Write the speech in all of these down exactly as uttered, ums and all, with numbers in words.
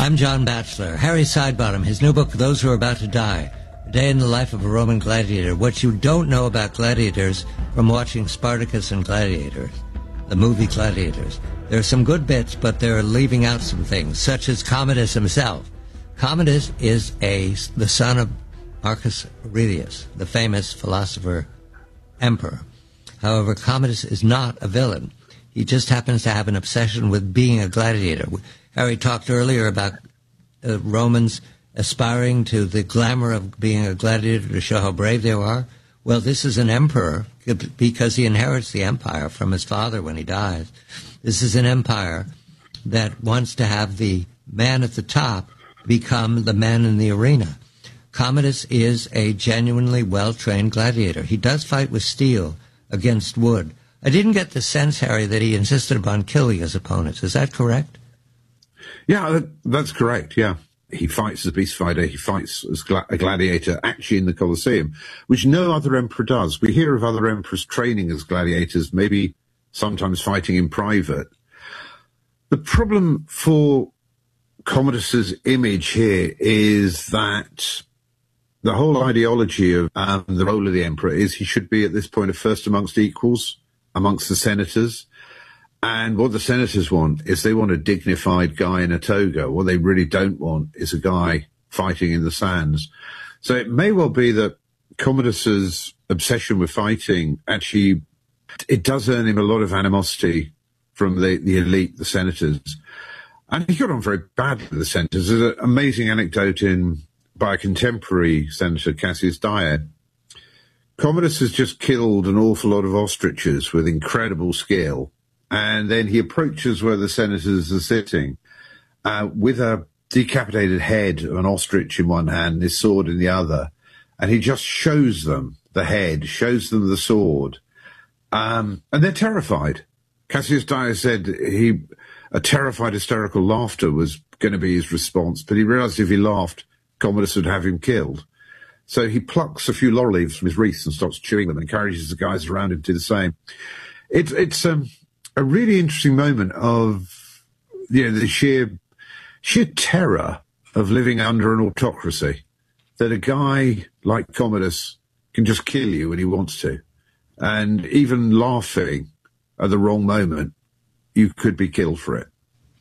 I'm John Batchelor. Harry Sidebottom, his new book, Those Who Are About to Die, A Day in the Life of a Roman Gladiator. What you don't know about gladiators from watching Spartacus and Gladiators, the movie Gladiators. There are some good bits, but they're leaving out some things, such as Commodus himself. Commodus is a the son of Marcus Aurelius, the famous philosopher emperor. However, Commodus is not a villain. He just happens to have an obsession with being a gladiator. Harry talked earlier about uh, Romans aspiring to the glamour of being a gladiator to show how brave they are. Well, this is an emperor because he inherits the empire from his father when he dies. This is an empire that wants to have the man at the top become the man in the arena. Commodus is a genuinely well-trained gladiator. He does fight with steel against wood. I didn't get the sense, Harry, that he insisted upon killing his opponents. Is that correct? Yeah, that, that's correct, yeah. He fights as a beast fighter. He fights as gla- a gladiator, actually in the Colosseum, which no other emperor does. We hear of other emperors training as gladiators, maybe sometimes fighting in private. The problem for Commodus's image here is that the whole ideology of um, the role of the emperor is he should be at this point a first amongst equals, amongst the senators. And what the senators want is they want a dignified guy in a toga. What they really don't want is a guy fighting in the sands. So it may well be that Commodus's obsession with fighting actually, it does earn him a lot of animosity from the, the elite, the senators. And he got on very badly with the senators. There's an amazing anecdote in by a contemporary senator, Cassius Dio. Commodus has just killed an awful lot of ostriches with incredible skill. And then he approaches where the senators are sitting uh, with a decapitated head of an ostrich in one hand and his sword in the other. And he just shows them the head, shows them the sword. Um, and they're terrified. Cassius Dio said he, a terrified hysterical laughter was going to be his response, but he realized if he laughed, Commodus would have him killed. So he plucks a few laurel leaves from his wreath and starts chewing them and encourages the guys around him to do the same. It, it's um, a really interesting moment of, you know, the sheer, sheer terror of living under an autocracy, that a guy like Commodus can just kill you when he wants to. And even laughing at the wrong moment, you could be killed for it.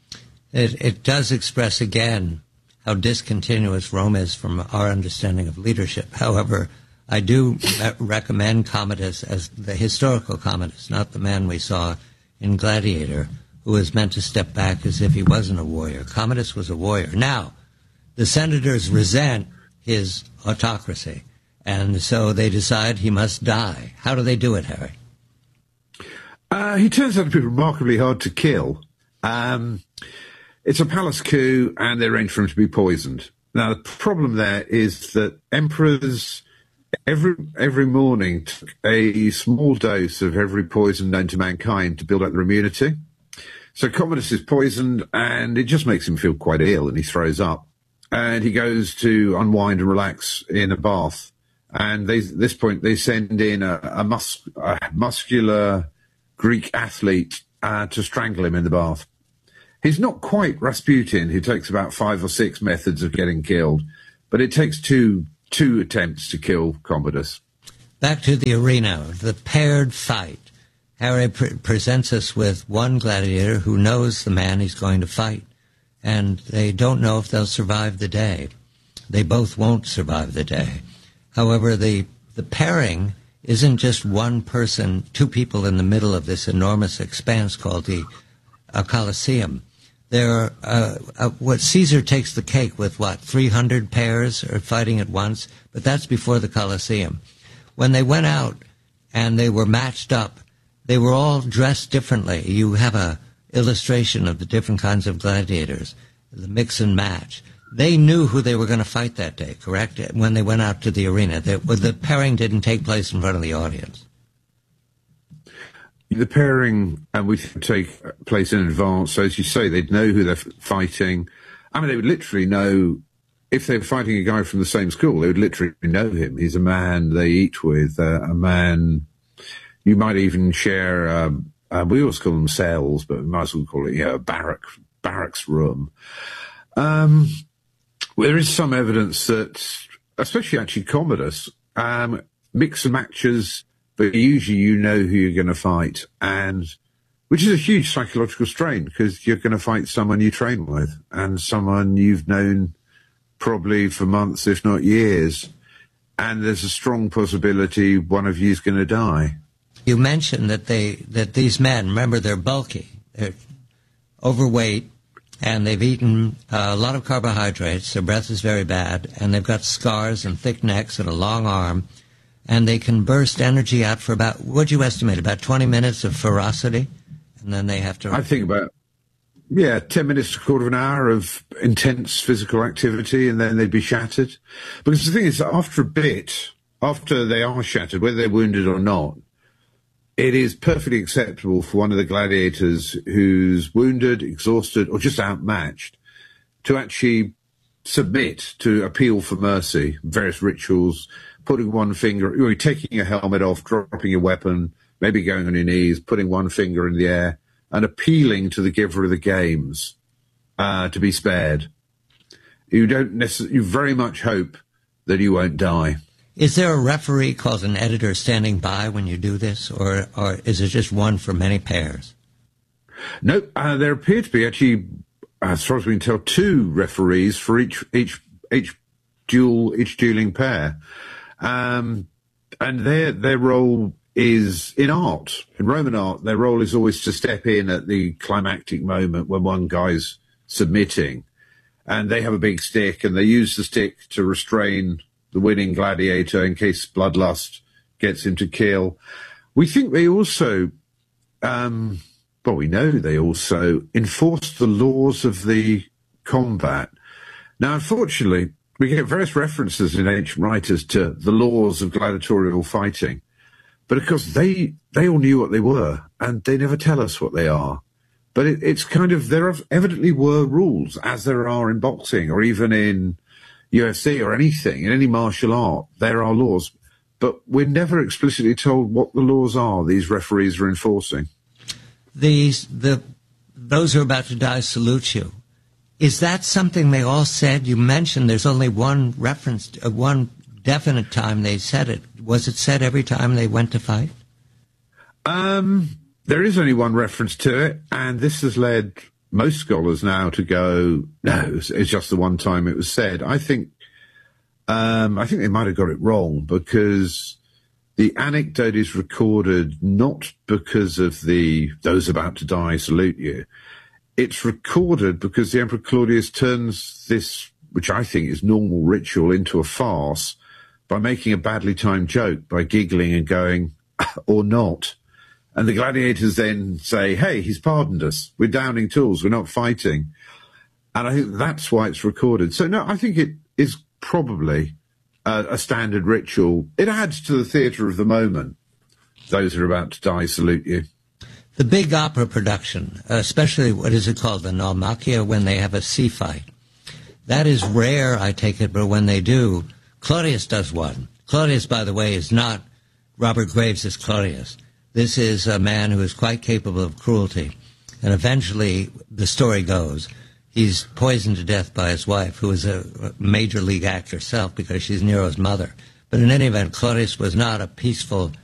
It, it does express again how discontinuous Rome is from our understanding of leadership. However, I do re- recommend Commodus as the historical Commodus, not the man we saw in Gladiator, who was meant to step back as if he wasn't a warrior. Commodus was a warrior. Now, the senators resent his autocracy, and so they decide he must die. How do they do it, Harry? Uh, he turns out to be remarkably hard to kill. Um, it's a palace coup, and they arrange for him to be poisoned. Now, the problem there is that emperors every every morning took a small dose of every poison known to mankind to build up their immunity. So Commodus is poisoned, and it just makes him feel quite ill, and he throws up. And he goes to unwind and relax in a bath. And they, at this point, they send in a, a, mus- a muscular Greek athlete uh, to strangle him in the bath. He's not quite Rasputin, who takes about five or six methods of getting killed, but it takes two two attempts to kill Commodus. Back to the arena, the paired fight. Harry pre- presents us with one gladiator who knows the man he's going to fight, and they don't know if they'll survive the day. They both won't survive the day. However, the the pairing isn't just one person, two people in the middle of this enormous expanse called the uh, Colosseum. There are, uh, uh, what Caesar takes the cake with, what, three hundred pairs are fighting at once? But that's before the Colosseum. When they went out and they were matched up, they were all dressed differently. You have a illustration of the different kinds of gladiators, the mix and match. They knew who they were going to fight that day, correct? When they went out to the arena, the, the pairing didn't take place in front of the audience. The pairing and we take place in advance. So as you say, they'd know who they're fighting. I mean, they would literally know if they're fighting a guy from the same school. They would literally know him. He's a man they eat with, uh, a man. You might even share. Um, uh, we always call them cells, but we might as well call it, you know, a barrack barracks room. Um, well, there is some evidence that, especially actually Commodus, um, mix and matches, but usually you know who you're going to fight, and which is a huge psychological strain because you're going to fight someone you train with and someone you've known probably for months, if not years, and there's a strong possibility one of you is going to die. You mentioned that they that these men, remember, they're bulky, they're overweight, and they've eaten uh, a lot of carbohydrates. Their breath is very bad, and they've got scars and thick necks and a long arm, and they can burst energy out for about, what'd you estimate, about twenty minutes of ferocity, and then they have to... I think about, yeah, ten minutes to a quarter of an hour of intense physical activity, and then they'd be shattered. Because the thing is, after a bit, after they are shattered, whether they're wounded or not, it is perfectly acceptable for one of the gladiators who's wounded, exhausted, or just outmatched to actually submit to appeal for mercy, various rituals, putting one finger, you're taking your helmet off, dropping your weapon, maybe going on your knees, putting one finger in the air, and appealing to the giver of the games uh, to be spared. You don't necessarily, you very much hope that you won't die. Is there a referee called an editor standing by when you do this, or, or is it just one for many pairs? No, uh, there appear to be actually, as far as we can tell, two referees for each each each duel, each dueling pair, um, and their their role is in art, in Roman art. Their role is always to step in at the climactic moment when one guy's submitting, and they have a big stick, and they use the stick to restrain the winning gladiator in case bloodlust gets him to kill. We think they also, um, well, we know they also enforce the laws of the combat. Now, unfortunately, we get various references in ancient writers to the laws of gladiatorial fighting, but of course they, they all knew what they were, and they never tell us what they are. But it, it's kind of, there evidently were rules, as there are in boxing or even in U F C or anything, in any martial art, there are laws, but we're never explicitly told what the laws are these referees are enforcing. These, the, those who are about to die salute you. Is that something they all said? You mentioned there's only one reference, to, uh, one definite time they said it. Was it said every time they went to fight? Um, there is only one reference to it, and this has led most scholars now to go, no, it's just the one time it was said. I think, um, I think they might have got it wrong because the anecdote is recorded not because of the those about to die salute you. It's recorded because the Emperor Claudius turns this, which I think is normal ritual, into a farce by making a badly timed joke, by giggling and going, or not. And the gladiators then say, hey, he's pardoned us. We're downing tools. We're not fighting. And I think that's why it's recorded. So, no, I think it is probably a, a standard ritual. It adds to the theatre of the moment. Those who are about to die salute you. The big opera production, especially what is it called, the Naumachia, when they have a sea fight. That is rare, I take it, but when they do, Claudius does one. Claudius, by the way, is not Robert Graves' Claudius. This is a man who is quite capable of cruelty. And eventually, the story goes, he's poisoned to death by his wife, who is a major league actor herself because she's Nero's mother. But in any event, Claudius was not a peaceful